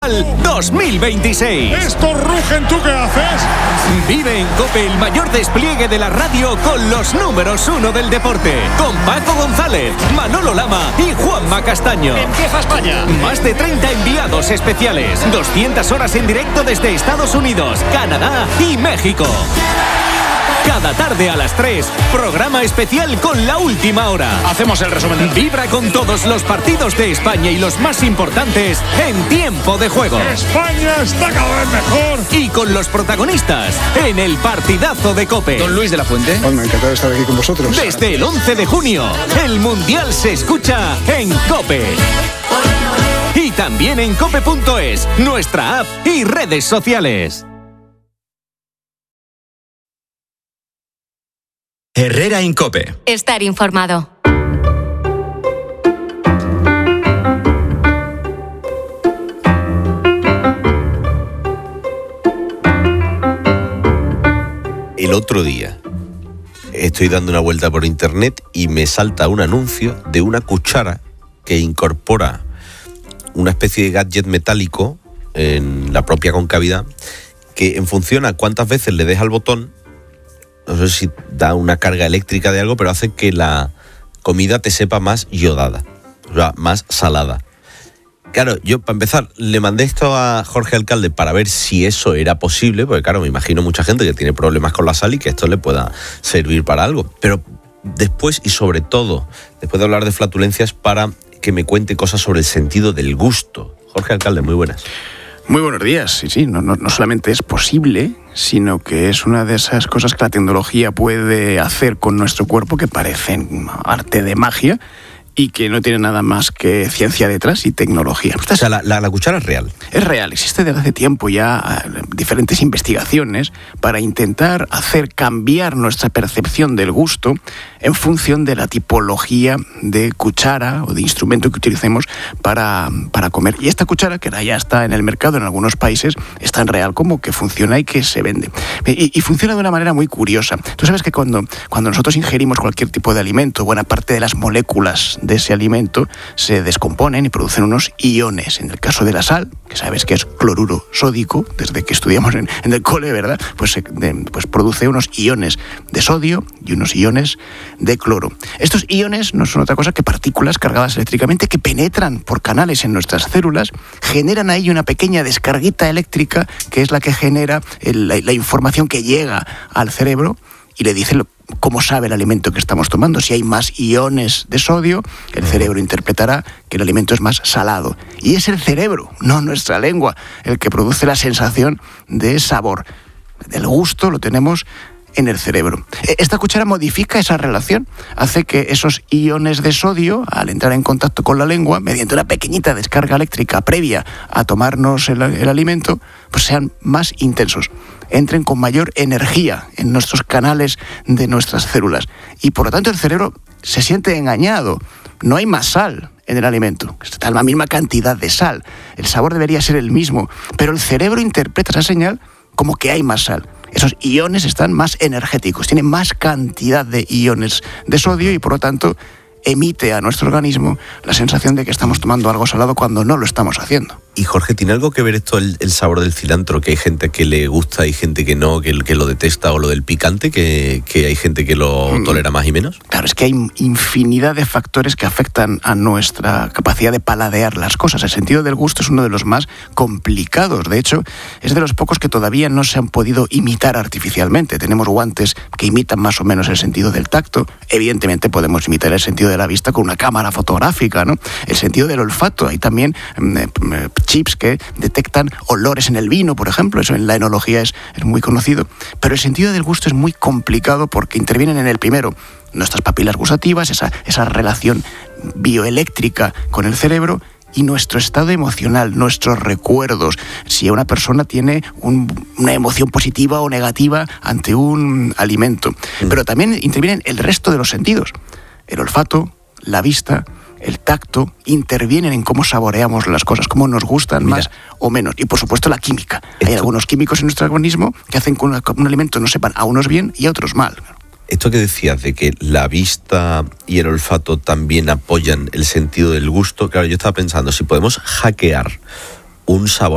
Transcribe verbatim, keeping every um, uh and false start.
Mundial dos mil veintiséis. ¡Estos rugen! ¿Tú qué haces? Vive en COPE el mayor despliegue de la radio con los números uno del deporte. Con Paco González, Manolo Lama y Juanma Castaño. ¡Empieza España! Más de treinta enviados especiales. doscientas horas en directo desde Estados Unidos, Canadá y México. Cada tarde a las tres, programa especial con La Última Hora. Hacemos el resumen. Vibra con todos los partidos de España y los más importantes en tiempo de juego. España está cada vez mejor. Y con los protagonistas en el partidazo de COPE. Don Luis de la Fuente. Bueno, encantado de estar aquí con vosotros. Desde el once de junio, el Mundial se escucha en COPE. Y también en cope punto es, nuestra app y redes sociales. Herrera en COPE. Estar informado. El otro día estoy dando una vuelta por internet y me salta un anuncio de una cuchara que incorpora una especie de gadget metálico en la propia concavidad que en función a cuántas veces le des al botón, no sé si da una carga eléctrica de algo, pero hace que la comida te sepa más yodada, o sea, más salada. Claro, yo para empezar le mandé esto a Jorge Alcalde para ver si eso era posible, porque claro, me imagino mucha gente que tiene problemas con la sal y que esto le pueda servir para algo. Pero después y sobre todo, después de hablar de flatulencias, para que me cuente cosas sobre el sentido del gusto. Jorge Alcalde, muy buenas. Muy buenos días. Sí, sí, no, no, no solamente es posible, sino que es una de esas cosas que la tecnología puede hacer con nuestro cuerpo que parecen arte de magia y que no tiene nada más que ciencia detrás y tecnología. O sea, la, la, la cuchara es real. Es real. Existe desde hace tiempo ya diferentes investigaciones para intentar hacer cambiar nuestra percepción del gusto en función de la tipología de cuchara o de instrumento que utilicemos para, para comer. Y esta cuchara, que ya está en el mercado en algunos países, es tan real como que funciona y que se vende. Y, y funciona de una manera muy curiosa. Tú sabes que cuando, cuando nosotros ingerimos cualquier tipo de alimento, buena parte de las moléculas de ese alimento se descomponen y producen unos iones. En el caso de la sal, que sabes que es cloruro sódico, desde que estudiamos en, en el cole, ¿verdad? Pues, de, pues produce unos iones de sodio y unos iones de cloro. Estos iones no son otra cosa que partículas cargadas eléctricamente que penetran por canales en nuestras células, generan ahí una pequeña descarguita eléctrica que es la que genera el, la, la información que llega al cerebro y le dice lo, cómo sabe el alimento que estamos tomando. Si hay más iones de sodio, el cerebro interpretará que el alimento es más salado. Y es el cerebro, no nuestra lengua, el que produce la sensación de sabor. El gusto lo tenemos en el cerebro. Esta cuchara modifica esa relación, hace que esos iones de sodio, al entrar en contacto con la lengua, mediante una pequeñita descarga eléctrica previa a tomarnos el, el alimento, pues sean más intensos, entren con mayor energía en nuestros canales de nuestras células. Y por lo tanto el cerebro se siente engañado. No hay más sal en el alimento, está la misma cantidad de sal. El sabor debería ser el mismo, pero el cerebro interpreta esa señal como que hay más sal. Esos iones están más energéticos, tienen más cantidad de iones de sodio y por lo tanto emite a nuestro organismo la sensación de que estamos tomando algo salado cuando no lo estamos haciendo. Y Jorge, ¿tiene algo que ver esto el, el sabor del cilantro? Que hay gente que le gusta y gente que no, que, que lo detesta, o lo del picante, que, que hay gente que lo mm. tolera más y menos. Claro, es que hay infinidad de factores que afectan a nuestra capacidad de paladear las cosas. El sentido del gusto es uno de los más complicados. De hecho, es de los pocos que todavía no se han podido imitar artificialmente. Tenemos guantes que imitan más o menos el sentido del tacto. Evidentemente podemos imitar el sentido de la vista con una cámara fotográfica, ¿no? El sentido del olfato. Hay también eh, chips que detectan olores en el vino, por ejemplo. Eso en la enología es, es muy conocido. Pero el sentido del gusto es muy complicado porque intervienen en el primero nuestras papilas gustativas, esa, esa relación bioeléctrica con el cerebro, y nuestro estado emocional, nuestros recuerdos. Si una persona tiene un, una emoción positiva o negativa ante un alimento. Mm. Pero también intervienen el resto de los sentidos. El olfato, la vista, el tacto, intervienen en cómo saboreamos las cosas, cómo nos gustan Mira. más o menos. Y por supuesto la química. Esto... Hay algunos químicos en nuestro organismo que hacen que una, un alimento no sepan a unos bien y a otros mal. Esto que decías de que la vista y el olfato también apoyan el sentido del gusto, claro, yo estaba pensando, si podemos hackear un sabor